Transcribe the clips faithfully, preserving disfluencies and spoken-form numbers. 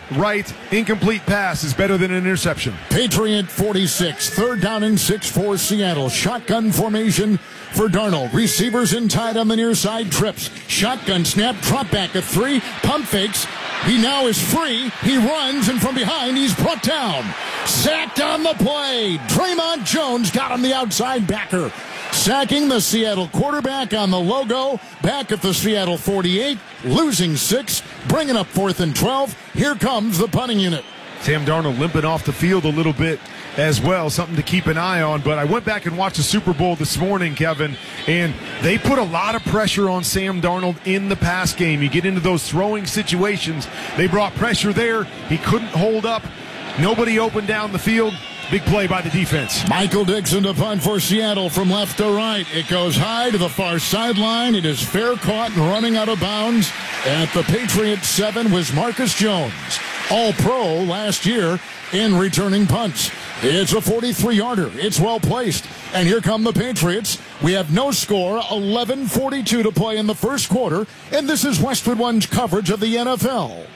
right, incomplete pass is better than an interception. Patriot forty-six, third down and six for Seattle. Shotgun formation for Darnold. Receivers in tight on the near side, trips. Shotgun snap, drop back at three, pump fakes. He now is free. He runs, and from behind, he's brought down. Sacked on the play. Draymond Jones got him, the outside backer. Sacking the Seattle quarterback on the logo. Back at the Seattle forty-eight. Losing six. Bringing up fourth and twelve. Here comes the punting unit. Sam Darnold limping off the field a little bit as well, something to keep an eye on. But I went back and watched the Super Bowl this morning, Kevin, and they put a lot of pressure on Sam Darnold in the pass game. You get into those throwing situations. They brought pressure there. He couldn't hold up. Nobody opened down the field. Big play by the defense. Michael Dixon to punt for Seattle from left to right. It goes high to the far sideline. It is fair caught and running out of bounds. At the Patriots seven was Marcus Jones, All-Pro last year in returning punts. It's a forty-three-yarder. It's well placed. And here come the Patriots. We have no score, eleven forty-two to play in the first quarter. And this is Westwood One's coverage of the N F L.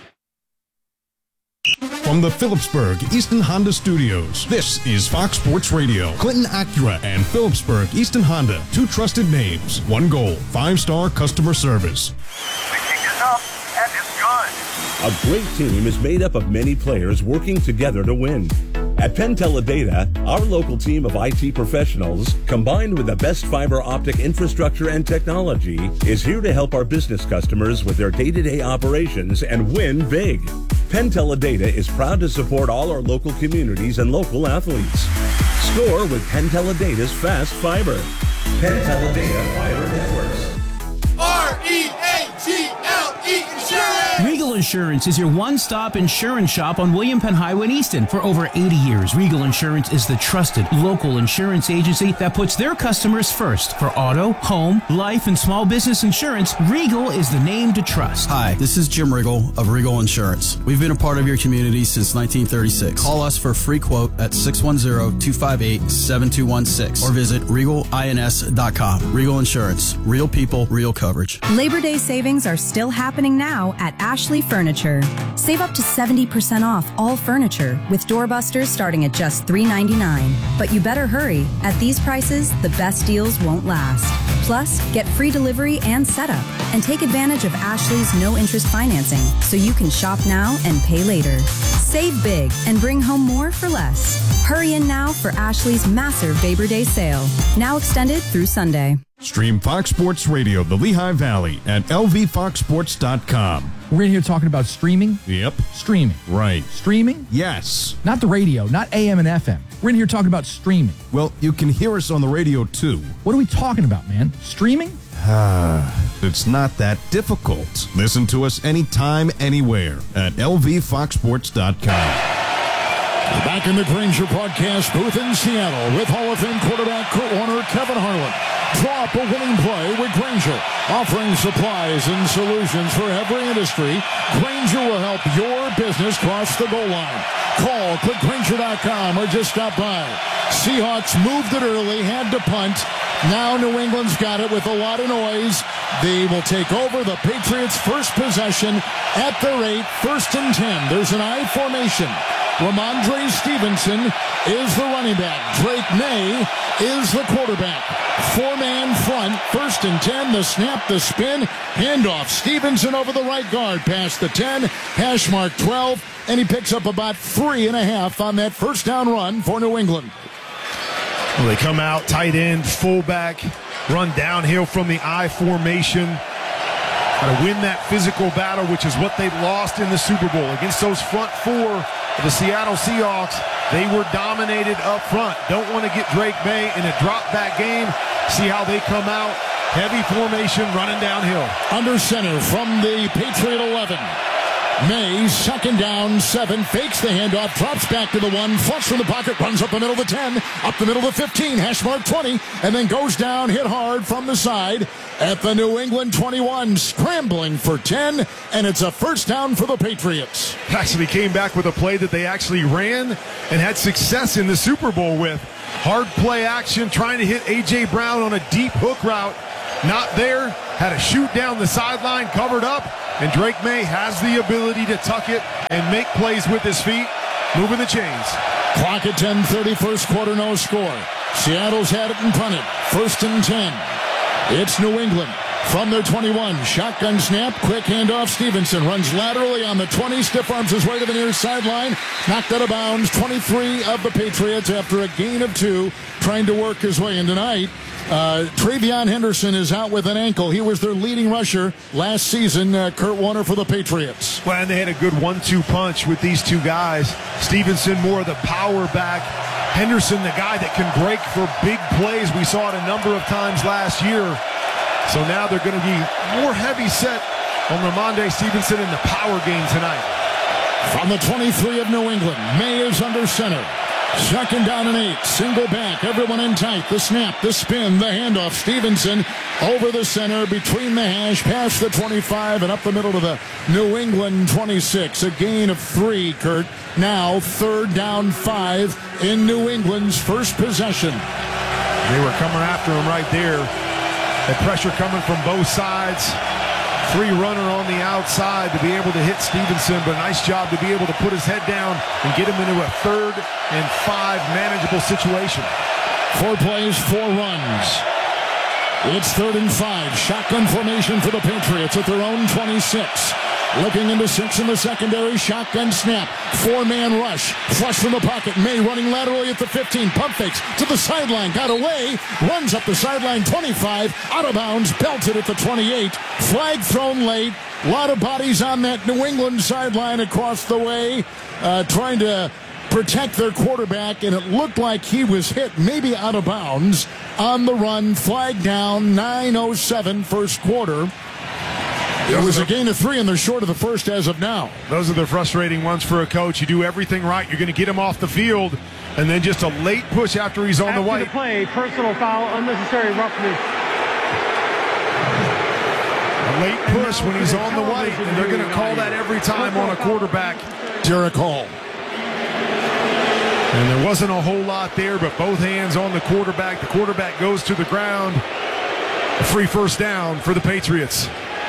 From the Phillipsburg Easton Honda Studios, this is Fox Sports Radio. Clinton Acura and Phillipsburg Easton Honda, two trusted names, one goal, five-star customer service. The kick is up, and it's good. A great team is made up of many players working together to win. At Penn Teledata, our local team of I T professionals, combined with the best fiber optic infrastructure and technology, is here to help our business customers with their day-to-day operations and win big. Penn Teledata is proud to support all our local communities and local athletes. Score with Penn Teledata's fast fiber. Penn Teledata Fiber Networks. R E A G L E Insurance! Regal Insurance is your one-stop insurance shop on William Penn Highway in Easton. For over eighty years, Regal Insurance is the trusted local insurance agency that puts their customers first. For auto, home, life, and small business insurance, Regal is the name to trust. Hi, this is Jim Riggle of Regal Insurance. We've been a part of your community since nineteen thirty-six. Call us for a free quote at six one zero, two five eight, seven two one six or visit regal ins dot com. Regal Insurance. Real people, real coverage. Labor Day savings are still happening now at Ashley Furniture. Save up to seventy percent off all furniture with doorbusters starting at just three ninety-nine. But you better hurry. At these prices, the best deals won't last. Plus, get free delivery and setup. And take advantage of Ashley's no-interest financing so you can shop now and pay later. Save big and bring home more for less. Hurry in now for Ashley's massive Labor Day sale. Now extended through Sunday. Stream Fox Sports Radio, the Lehigh Valley at L V fox sports dot com. We're in here talking about streaming. Yep. Streaming. Right. Streaming? Yes. Not the radio, not A M and F M. We're in here talking about streaming. Well, you can hear us on the radio, too. What are we talking about, man? Streaming? Ah, it's not that difficult. Listen to us anytime, anywhere at L V fox sports dot com. Back in the Grainger broadcast booth in Seattle with Hall of Fame quarterback Kurt Warner, Kevin Harlan. Draw up a winning play with Grainger, offering supplies and solutions for every industry. Grainger will help your business cross the goal line. Call, click Grainger dot com or just stop by. Seahawks moved it early, had to punt. Now New England's got it with a lot of noise. They will take over the Patriots' first possession at their eight, first and ten. There's an I formation. Ramondre Stevenson is the running back. Drake May is the quarterback. Four-man front, first and ten. The snap, the spin, handoff. Stevenson over the right guard, past the ten, hash mark twelve, and he picks up about three and a half on that first down run for New England. Well, they come out, tight end, fullback, run downhill from the I formation. Got to win that physical battle, which is what they lost in the Super Bowl. Against those front four of the Seattle Seahawks, they were dominated up front. Don't want to get Drake May in a drop-back game. See how they come out. Heavy formation, running downhill. Under center from the Patriot eleven. May, second down, seven, fakes the handoff, drops back to the one, flush from the pocket, runs up the middle of the ten, up the middle of the fifteen, hash mark twenty, and then goes down, hit hard from the side at the New England twenty-one, scrambling for ten, and it's a first down for the Patriots. Actually came back with a play that they actually ran and had success in the Super Bowl with. Hard play action, trying to hit A J. Brown on a deep hook route. Not there, had a shoot down the sideline, covered up, and Drake May has the ability to tuck it and make plays with his feet, moving the chains. Clock at ten thirty, first quarter, no score. Seattle's had it and punted. First and ten. It's New England. From their twenty-one, shotgun snap, quick handoff. Stevenson runs laterally on the twenty, stiff arms his way to the near sideline, knocked out of bounds. twenty-three of the Patriots after a gain of two, trying to work his way in tonight. Uh, Travion Henderson is out with an ankle. He was their leading rusher last season. Uh, Kurt Warner for the Patriots. Well, and they had a good one two punch with these two guys. Stevenson, more of the power back. Henderson, the guy that can break for big plays. We saw it a number of times last year. So now they're going to be more heavy set on Ramondre Stevenson in the power game tonight. From the twenty-three of New England, May is under center. Second down and eight. Single back. Everyone in tight. The snap, the spin, the handoff. Stevenson over the center, between the hash, past the twenty-five, and up the middle to the New England twenty-six. A gain of three, Kurt. Now third down five in New England's first possession. They were coming after him right there. The pressure coming from both sides. Free runner on the outside to be able to hit Stevenson, but a nice job to be able to put his head down and get him into a third and five manageable situation. Four plays, four runs. It's third and five. Shotgun formation for the Patriots at their own twenty-six. Looking into six in the secondary. Shotgun snap. Four-man rush. Flush from the pocket. May running laterally at the fifteen. Pump fakes to the sideline. Got away. Runs up the sideline. twenty-five. Out of bounds. Belted at the twenty-eight. Flag thrown late. A lot of bodies on that New England sideline across the way. Uh, trying to protect their quarterback, and it looked like he was hit, maybe out of bounds. On the run. Flag down. nine oh seven first quarter. It was a gain of three, and they're short of the first as of now. Those are the frustrating ones for a coach. You do everything right. You're going to get him off the field, and then just a late push after he's on after the white. The play, personal foul, unnecessary roughness. A late push when he's on the white, and they're going to call that every time on a quarterback. Derek Hall. And there wasn't a whole lot there, but both hands on the quarterback. The quarterback goes to the ground. A free first down for the Patriots.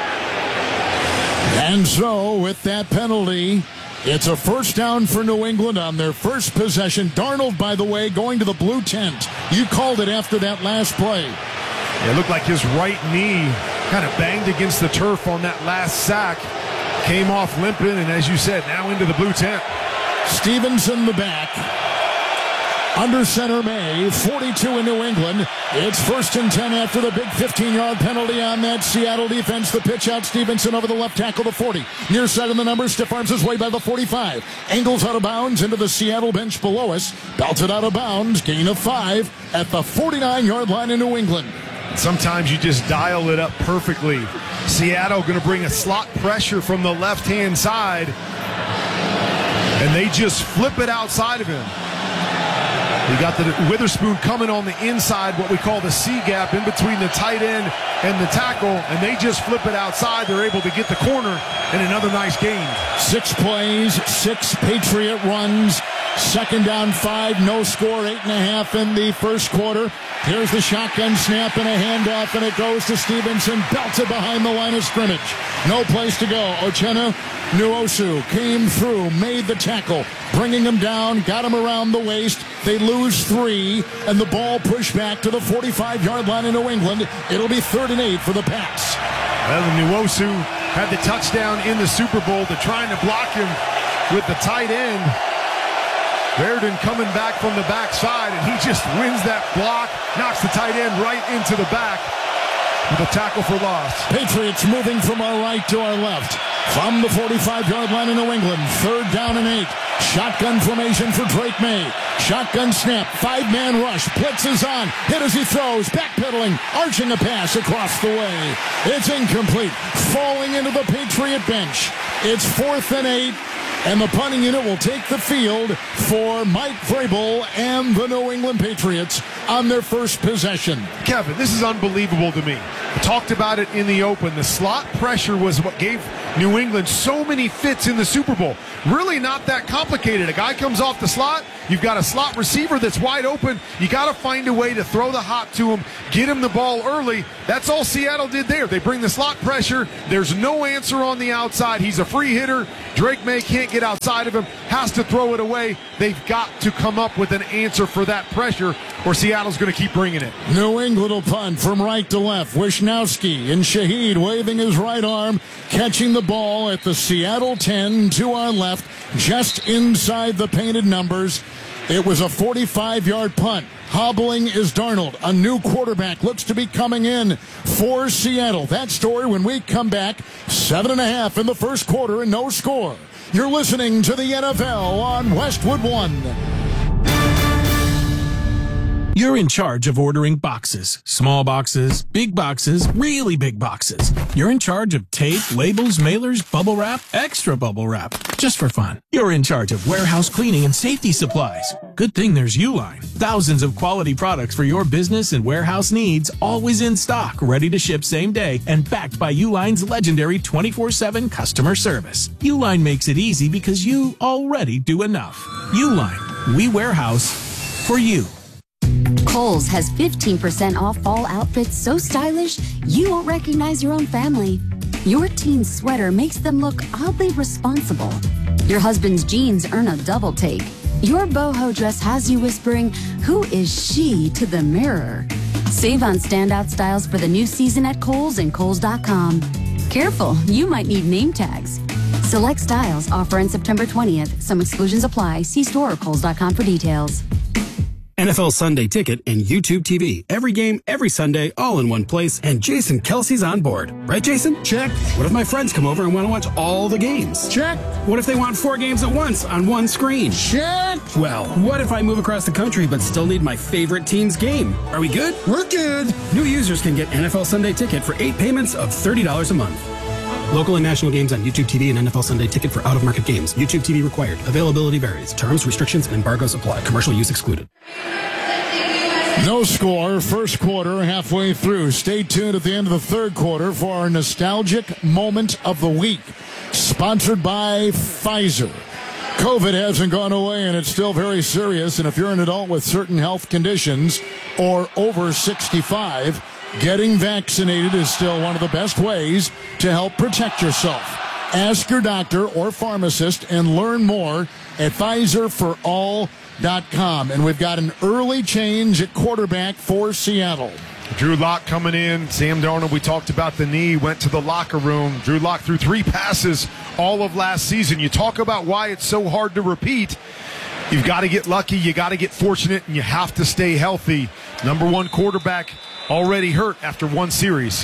And so, with that penalty, it's a first down for New England on their first possession. Darnold, by the way, going to the blue tent. You called it after that last play. It looked like his right knee kind of banged against the turf on that last sack. Came off limping, and as you said, now into the blue tent. Stevenson the back. Under center May, forty-two in New England. It's first and ten after the big fifteen-yard penalty on that Seattle defense. The pitch out, Stevenson over the left tackle, the forty. Near side of the numbers, stiff arms his way by the forty-five. Angles out of bounds into the Seattle bench below us. Belted out of bounds, gain of five at the forty-nine-yard line in New England. Sometimes you just dial it up perfectly. Seattle going to bring a slot pressure from the left-hand side, and they just flip it outside of him. You got the Witherspoon coming on the inside, what we call the C gap, in between the tight end and the tackle, and they just flip it outside. They're able to get the corner, and another nice gain. Six plays, six Patriot runs, second down five, no score, eight and a half in the first quarter. Here's the shotgun snap and a handoff, and it goes to Stevenson, belted behind the line of scrimmage. No place to go. Uchenna Nwosu came through, made the tackle, bringing him down, got him around the waist. They lose three, and the ball pushed back to the forty-five-yard line in New England. It'll be third and eight for the Pats. Well, Nwosu had the touchdown in the Super Bowl. They're trying to block him with the tight end. Verdon coming back from the backside, and he just wins that block, knocks the tight end right into the back with a tackle for loss. Patriots moving from our right to our left. From the forty-five-yard line in New England, third down and eight. Shotgun formation for Drake May. Shotgun snap, five-man rush, blitzes on, hit as he throws, backpedaling, arching a pass across the way. It's incomplete, falling into the Patriot bench. It's fourth and eight, and the punting unit will take the field for Mike Vrabel and the New England Patriots on their first possession. Kevin, this is unbelievable to me. I talked about it in the open. The slot pressure was what gave New England so many fits in the Super Bowl. Really not that complicated. A guy comes off the slot. You've got a slot receiver that's wide open. You got to find a way to throw the hot to him, get him the ball early. That's all Seattle did there. They bring the slot pressure. There's no answer on the outside. He's a free hitter. Drake May can't get outside of him, has to throw it away. They've got to come up with an answer for that pressure, or Seattle's going to keep bringing it. New England will punt from right to left. Wishnowski and Shaheed waving his right arm, catching the ball at the Seattle ten to our left, just inside the painted numbers. It was a forty-five-yard punt. Hobbling is Darnold. A new quarterback looks to be coming in for Seattle. That story when we come back. Seven and a half in the first quarter and no score. You're listening to the N F L on Westwood One. You're in charge of ordering boxes. Small boxes, big boxes, really big boxes. You're in charge of tape, labels, mailers, bubble wrap, extra bubble wrap. Just for fun. You're in charge of warehouse cleaning and safety supplies. Good thing there's Uline. Thousands of quality products for your business and warehouse needs, always in stock, ready to ship same day, and backed by Uline's legendary twenty-four seven customer service. Uline makes it easy because you already do enough. Uline. We warehouse for you. Kohl's has fifteen percent off fall outfits so stylish you won't recognize your own family. Your teen's sweater makes them look oddly responsible. Your husband's jeans earn a double take. Your boho dress has you whispering, "Who is she?" to the mirror. Save on standout styles for the new season at Kohl's and Kohl's dot com. Careful, you might need name tags. Select styles offer on September twentieth. Some exclusions apply. See store or Kohl's dot com for details. N F L Sunday Ticket and YouTube T V. Every game, every Sunday, all in one place, and Jason Kelsey's on board. Right, Jason? Check. What if my friends come over and want to watch all the games? Check. What if they want four games at once on one screen? Check. Well, what if I move across the country but still need my favorite team's game? Are we good? We're good. New users can get N F L Sunday Ticket for eight payments of thirty dollars a month. Local and national games on YouTube T V and N F L Sunday Ticket for out-of-market games. YouTube T V required. Availability varies. Terms, restrictions, and embargoes apply. Commercial use excluded. No score, first quarter, halfway through. Stay tuned at the end of the third quarter for our nostalgic moment of the week. Sponsored by Pfizer. COVID hasn't gone away and it's still very serious. And if you're an adult with certain health conditions or over sixty-five, getting vaccinated is still one of the best ways to help protect yourself. Ask your doctor or pharmacist and learn more at Pfizer for all dot com. And we've got an early change at quarterback for Seattle. Drew Lock coming in. Sam Darnold, we talked about the knee, went to the locker room. Drew Lock threw three passes all of last season. You talk about why it's so hard to repeat. You've got to get lucky, you got to get fortunate, and you have to stay healthy. Number one quarterback already hurt after one series.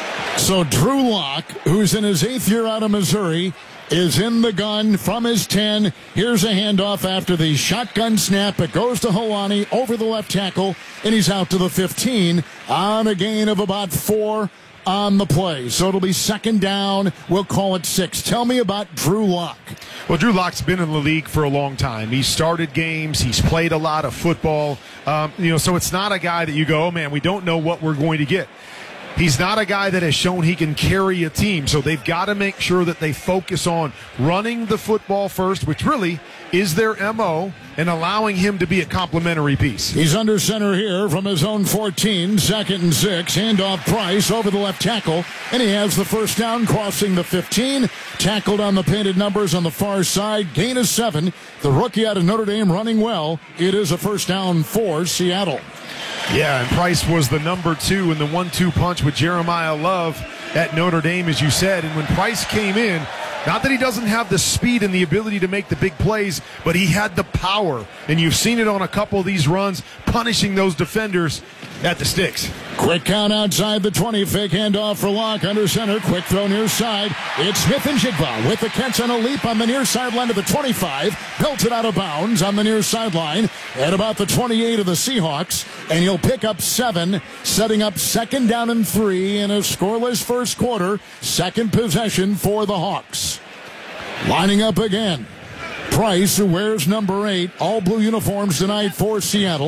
So Drew Lock, who's in his eighth year out of Missouri, is in the gun from his ten. Here's a handoff after the shotgun snap. It goes to Helani over the left tackle, and he's out to the fifteen on a gain of about four on the play. So it'll be second down. We'll call it six. Tell me about Drew Lock. Well, Drew Lock's been in the league for a long time. He's started games. He's played a lot of football. Um, you know, so it's not a guy that you go, oh, man, we don't know what we're going to get. He's not a guy that has shown he can carry a team, so they've got to make sure that they focus on running the football first, which really is their M O, and allowing him to be a complementary piece. He's under center here from his own fourteen, second and six. Handoff Price over the left tackle, and he has the first down crossing the fifteen. Tackled on the painted numbers on the far side. Gain of seven. The rookie out of Notre Dame running well. It is a first down for Seattle. Yeah, and Price was the number two in the one two punch with Jeremiah Love at Notre Dame, as you said. And when Price came in, not that he doesn't have the speed and the ability to make the big plays, but he had the power. And you've seen it on a couple of these runs, punishing those defenders at the sticks. Quick count outside the twenty. Fake handoff for Locke under center. Quick throw near side. It's Smith and Jigba with the catch on a leap on the near sideline of the twenty-five. Belted out of bounds on the near sideline at about the twenty-eight of the Seahawks. And he'll pick up seven, setting up second down and three in a scoreless first quarter. Second possession for the Hawks. Lining up again. Price, who wears number eight. All blue uniforms tonight for Seattle.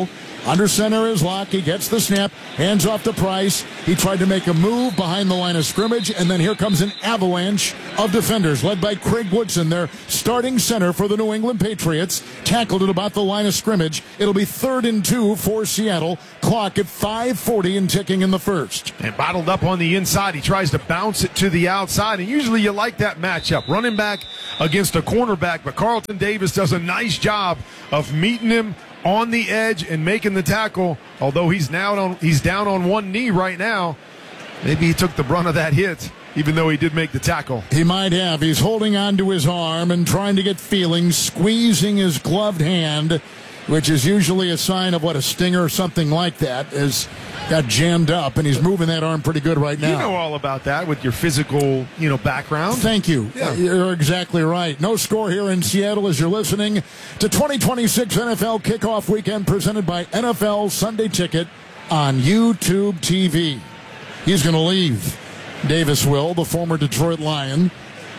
Under center is Locke. He gets the snap, hands off to Price. He tried to make a move behind the line of scrimmage, and then here comes an avalanche of defenders led by Craig Woodson, their starting center for the New England Patriots. Tackled at about the line of scrimmage. It'll be third and two for Seattle. Clock at five forty and ticking in the first. And bottled up on the inside. He tries to bounce it to the outside, and usually you like that matchup. Running back against a cornerback, but Carlton Davis does a nice job of meeting him on the edge and making the tackle, although he's now on, he's down on one knee right now. Maybe he took the brunt of that hit, even though he did make the tackle. He might have. He's holding on to his arm and trying to get feeling, squeezing his gloved hand, which is usually a sign of, what, a stinger or something like that, is got jammed up, and he's moving that arm pretty good right now. You know all about that with your physical, you know, background. Thank you. Yeah. You're exactly right. No score here in Seattle as you're listening to twenty twenty-six N F L Kickoff Weekend presented by N F L Sunday Ticket on YouTube T V. He's going to leave. Davis will, the former Detroit Lion.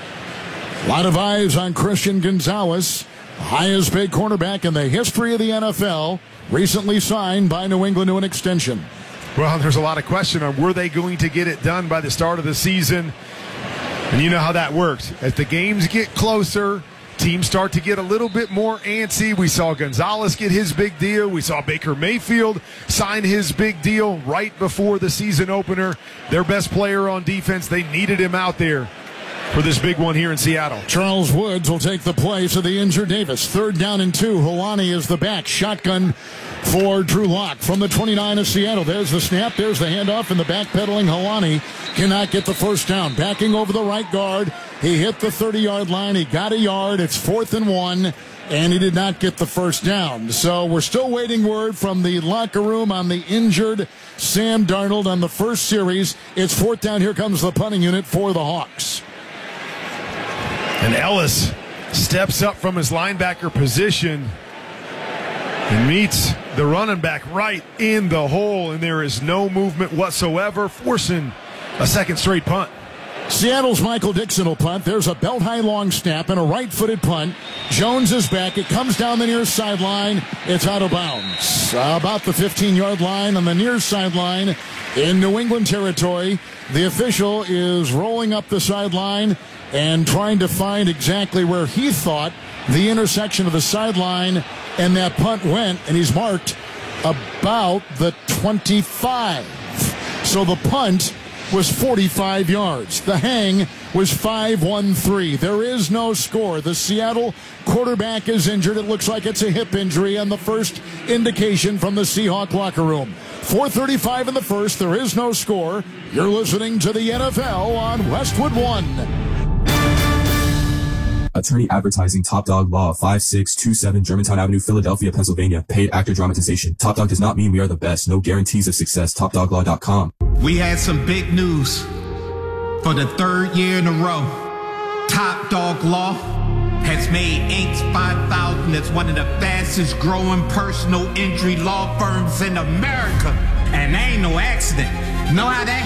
A lot of eyes on Christian Gonzalez, highest paid cornerback in the history of the N F L, recently signed by New England to an extension. Well, there's a lot of question on were they going to get it done by the start of the season. And you know how that works. As the games get closer, teams start to get a little bit more antsy. We saw Gonzalez get his big deal. We saw Baker Mayfield sign his big deal right before the season opener. Their best player on defense, they needed him out there for this big one here in Seattle. Charles Woods will take the place of the injured Davis. Third down and two. Helani is the back. Shotgun for Drew Lock from the twenty-nine of Seattle. There's the snap. There's the handoff, and the backpedaling Helani cannot get the first down. Backing over the right guard. He hit the thirty-yard line. He got a yard. It's fourth and one, and he did not get the first down. So we're still waiting word from the locker room on the injured Sam Darnold on the first series. It's fourth down. Here comes the punting unit for the Hawks. And Ellis steps up from his linebacker position and meets the running back right in the hole, and there is no movement whatsoever, forcing a second straight punt. Seattle's Michael Dixon will punt. There's a belt-high long snap and a right-footed punt. Jones is back. It comes down the near sideline. It's out of bounds. Uh, about the fifteen-yard line on the near sideline in New England territory. The official is rolling up the sideline and trying to find exactly where he thought the intersection of the sideline and that punt went, and he's marked about the twenty-five. So the punt was forty-five yards. The hang was five one three. There is no score. The Seattle quarterback is injured. It looks like it's a hip injury on the first indication from the Seahawk locker room. four thirty-five in the first. There is no score. You're listening to the N F L on Westwood One. Attorney Advertising, Top Dog Law, five six two seven Germantown Avenue, Philadelphia, Pennsylvania. Paid actor dramatization. Top Dog does not mean we are the best. No guarantees of success. top dog law dot com. We had some big news. For the third year in a row, Top Dog Law has made Incorporated five thousand as one of the fastest growing personal injury law firms in America. And that ain't no accident. Know how that